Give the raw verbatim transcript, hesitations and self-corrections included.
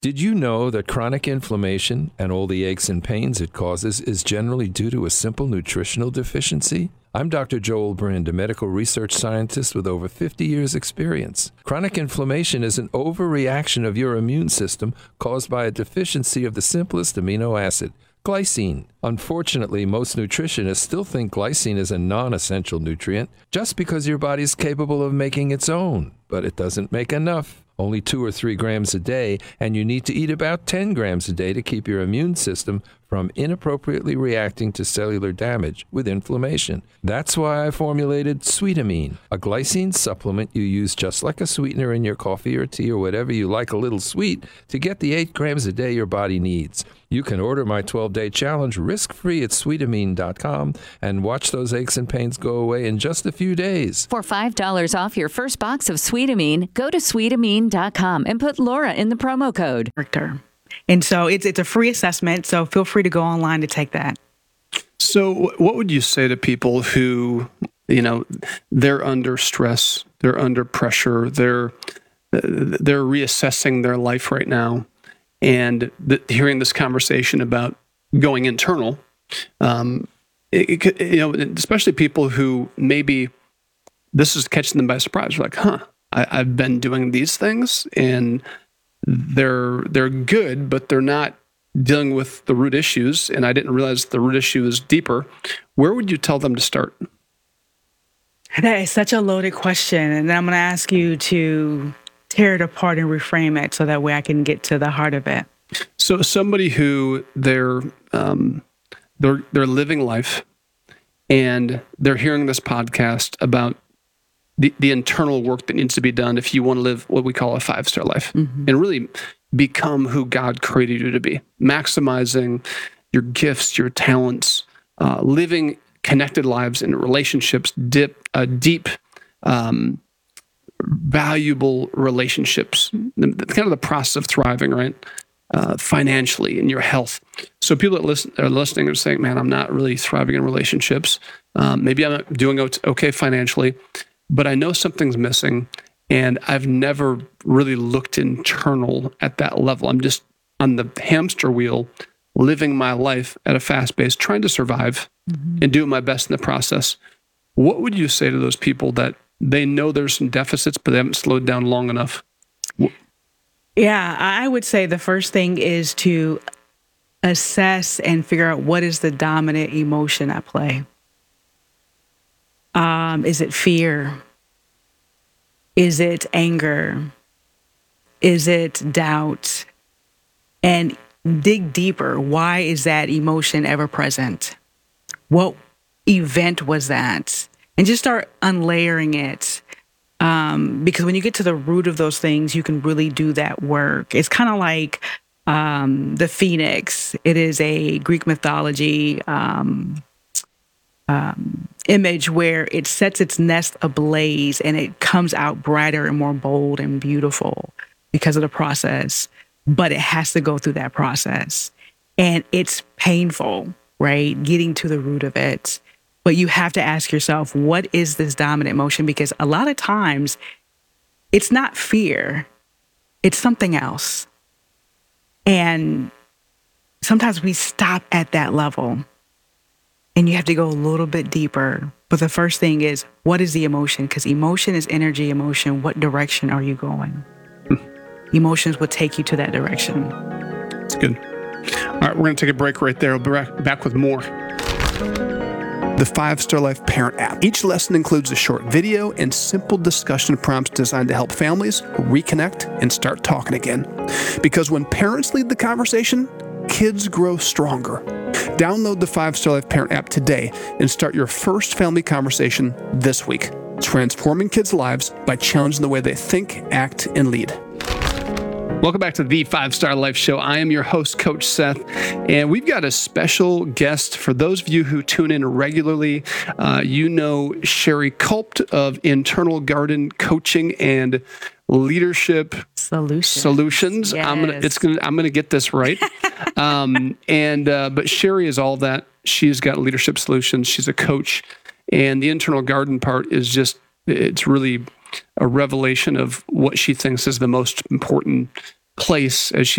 Did you know that chronic inflammation and all the aches and pains it causes is generally due to a simple nutritional deficiency? I'm Doctor Joel Brind, a medical research scientist with over fifty years experience. Chronic inflammation is an overreaction of your immune system caused by a deficiency of the simplest amino acid, glycine. Unfortunately, most nutritionists still think glycine is a non-essential nutrient just because your body is capable of making its own, but it doesn't make enough. Only two or three grams a day, and you need to eat about ten grams a day to keep your immune system from inappropriately reacting to cellular damage with inflammation. That's why I formulated Sweetamine, a glycine supplement you use just like a sweetener in your coffee or tea or whatever you like a little sweet to get the eight grams a day your body needs. You can order my twelve-day challenge risk-free at sweetamine dot com and watch those aches and pains go away in just a few days. For five dollars off your first box of Sweetamine, go to sweetamine dot com and put Laura in the promo code. And so it's it's a free assessment, so feel free to go online to take that. So what would you say to people who, you know, they're under stress, they're under pressure, they're they're reassessing their life right now, and the, hearing this conversation about going internal, um, it, it, you know, especially people who maybe this is catching them by surprise. They're like, huh, I, I've been doing these things and they're they're good, but they're not dealing with the root issues, and I didn't realize the root issue is deeper. Where would you tell them to start? That is such a loaded question, and I'm going to ask you to tear it apart and reframe it so that way I can get to the heart of it. So somebody who they're um, they're they're living life, and they're hearing this podcast about the, the internal work that needs to be done if you want to live what we call a five-star life, mm-hmm. and really become who God created you to be, maximizing your gifts, your talents, uh, living connected lives in relationships, dip, uh, deep, um, valuable relationships, the, the, kind of the process of thriving, right? Uh, financially, in your health. So people that listen, are listening are saying, man, I'm not really thriving in relationships. Um, maybe I'm not doing okay financially, but I know something's missing, and I've never really looked internal at that level. I'm just on the hamster wheel, living my life at a fast pace, trying to survive mm-hmm. and doing my best in the process. What would you say to those people that they know there's some deficits, but they haven't slowed down long enough? Yeah, I would say the first thing is to assess and figure out what is the dominant emotion at play. Um, is it fear? Is it anger? Is it doubt? And dig deeper. Why is that emotion ever present? What event was that? And just start unlayering it. Um, because when you get to the root of those things, you can really do that work. It's kind of like um, the phoenix. It is a Greek mythology um, um, image where it sets its nest ablaze and it comes out brighter and more bold and beautiful because of the process. But it has to go through that process. And it's painful, right? Getting to the root of it. But you have to ask yourself, what is this dominant emotion? Because a lot of times it's not fear, it's something else. And sometimes we stop at that level and you have to go a little bit deeper. But the first thing is, what is the emotion? Because emotion is energy, emotion. What direction are you going? Emotions will take you to that direction. That's good. All right, we're going to take a break right there. We'll be back, back with more. The Five Star Life Parent app. Each lesson includes a short video and simple discussion prompts designed to help families reconnect and start talking again. Because when parents lead the conversation, kids grow stronger. Download the Five Star Life Parent app today and start your first family conversation this week, transforming kids' lives by challenging the way they think, act, and lead. Welcome back to the Five Star Life Show. I am your host, Coach Seth, and we've got a special guest. For those of you who tune in regularly, uh, you know Sherry Culpt of Internal Garden Coaching and Leadership Solutions. Solutions. Yes. I'm gonna, it's gonna, I'm gonna get this right. um, and uh, but Sherry is all that. She's got Leadership Solutions. She's a coach, and the Internal Garden part is just, it's really a revelation of what she thinks is the most important place as she